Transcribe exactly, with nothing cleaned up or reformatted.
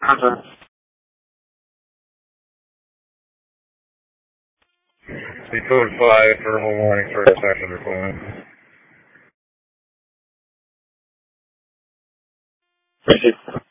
The code five for whole warning for attack under deployment. Receive.